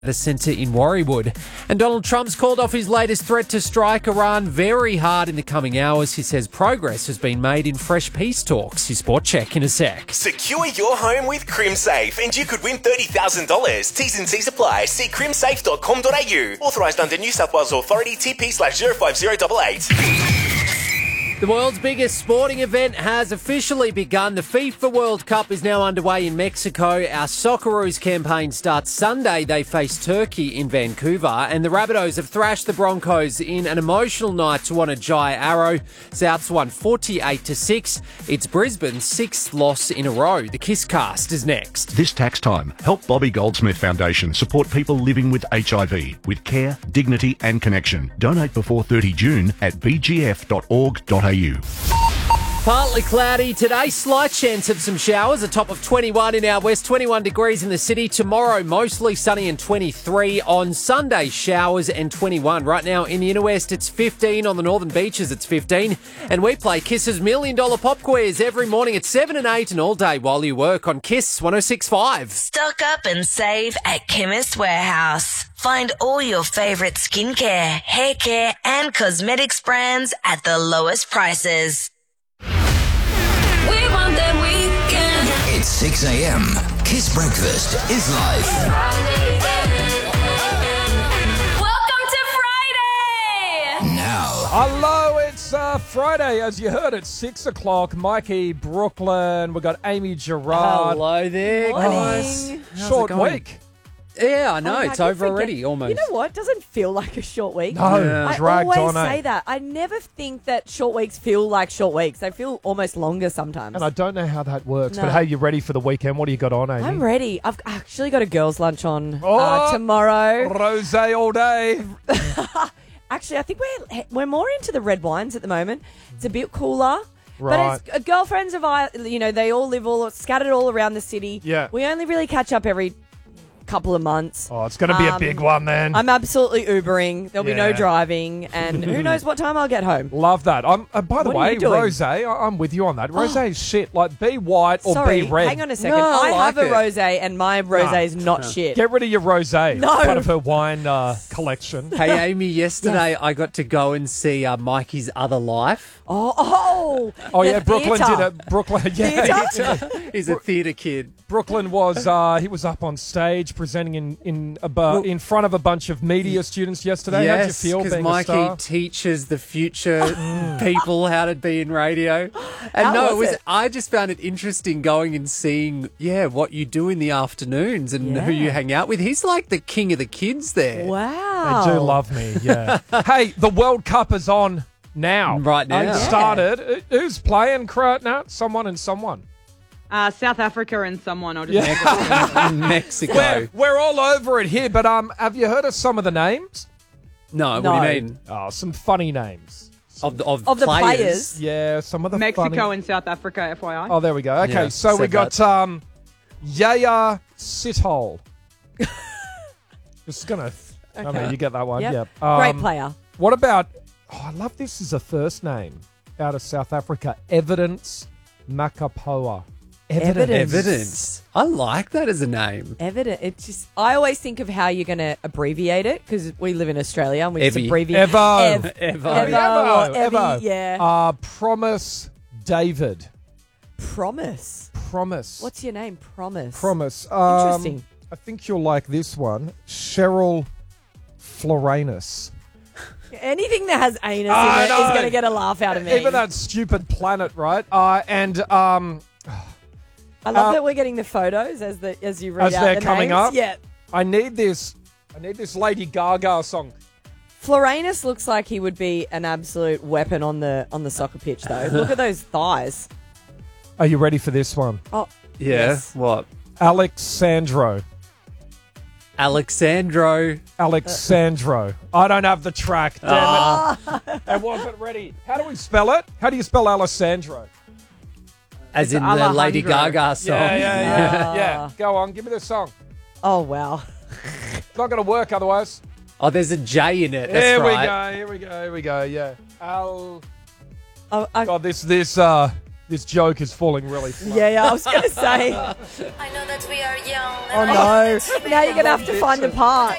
the centre in Warriewood. And Donald Trump's called off his latest threat to strike Iran very hard in the coming hours. He says progress has been made in fresh peace talks. His sport check in a sec. Secure your home with CrimSafe and you could win $30,000. T's and C's apply. See crimsafe.com.au. Authorised under New South Wales Authority TP/05088. The world's biggest sporting event has officially begun. The FIFA World Cup is now underway in Mexico. Our Socceroos campaign starts Sunday. They face Turkey in Vancouver. And the Rabbitohs have thrashed the Broncos in an emotional night to honour Jai Arrow. Souths won 48-6. It's Brisbane's sixth loss in a row. The Kisscast is next. This tax time, help Bobby Goldsmith Foundation support people living with HIV with care, dignity and connection. Donate before 30 June at bgf.org.au. Partly cloudy today, slight chance of some showers, a top of 21 in our west, 21 degrees in the city. Tomorrow, mostly sunny and 23. On Sunday, showers and 21. Right now in the inner west, it's 15. On the northern beaches, it's 15. And we play Kiss's $1 Million Pop Quiz every morning at 7 and 8 and all day while you work on Kiss 106.5. Stock up and save at Chemist Warehouse. Find all your favourite skincare, hair care and cosmetics brands at the lowest prices. We want that weekend. It's 6 a.m. Kiss Breakfast is live. Welcome to Friday. Now. Hello, it's Friday. As you heard, it's 6 o'clock. Mikey, Brooklyn. We've got Amy Gerard. Hello there, guys. Short week. Yeah, I know. Oh, it's I over forget. already, almost. You know what? It doesn't feel like a short week. No, Yeah. dragged I on. always say that. I never think that short weeks feel like short weeks. They feel almost longer sometimes. And I don't know how that works. No. But hey, you ready for the weekend? What do you got on, Amy? I'm ready. I've actually got a girls' lunch on Oh! tomorrow. Rosé all day. Actually, I think we're more into the red wines at the moment. It's a bit cooler. Right. But it's girlfriends of ours, they all live scattered all around the city. Yeah. We only really catch up every couple of months. Oh, it's going to be a big one then. I'm absolutely Ubering. There'll be no Yeah. driving, and who knows what time I'll get home. Love that. By the What are way, you doing? rosé, I'm with you on that. Rosé is shit. Like, be white or Sorry, be red. hang on a second. No, I I have like a it. rosé, and my rosé is not shit. Get rid of your rosé. No. Part of her wine collection. Hey, Amy, yesterday I got to go and see Mikey's Other Life. Oh the yeah, Brooklyn theatre. did it. Brooklyn, yeah. Theatre? He's a theatre kid. Brooklyn was he was up on stage presenting in front of a bunch of media students yesterday. How'd you feel because being Mikey a star? teaches the future people how to be in radio. And How was it? I just found it interesting going and seeing, what you do in the afternoons and who you hang out with. He's like the king of the kids there. Wow. They do love me, yeah. Hey, the World Cup is on now. Right now. It Yeah. started. Who's playing? No, someone and someone. South Africa and someone. I'll just In Mexico. We're all over it here, but have you heard of some of the names? No, No. what do you mean? Oh, some funny names. Of the players. Yeah, some of the Mexico funny... and South Africa, FYI. Oh, there we go. Okay, Yeah, so we said got that. Yaya Sithole. Just gonna... I mean, you get that one. Yep. Yep. Great player. What about... Oh, I love this as a first name out of South Africa. Evidence Makapoa. Evidence. I like that as a name. Evident. It's just. I always think of how you're going to abbreviate it because we live in Australia and we just Evie. abbreviate Evo. Ev. Evo. Evo. or Evo. Evie, yeah. Promise David. Promise. Promise. What's your name? Promise. Promise? Interesting. I think you'll like this one. Cheryl Floranus. Anything that has anus I in it know. is going to get a laugh out of me. Even that stupid planet, right? I love that we're getting the photos as you read As out they're the coming names. up? Yeah. I need this Lady Gaga song. Floranus looks like he would be an absolute weapon on the soccer pitch, though. Look at those thighs. Are you ready for this one? Oh, Yeah. yes. What? Alexandro. Alexandro. I don't have the track, damn it. I wasn't ready. How do we spell it? How do you spell Alessandro? As in the Alejandro. Lady Gaga song. Yeah. Go on, give me the song. Oh, wow. It's not going to work otherwise. Oh, there's a J in it. That's right. Here we go, yeah. Oh, I, God, this this joke is falling really flat. Yeah, I was going to say. I know that we are young. Oh, no. Now you're going to have to find the part.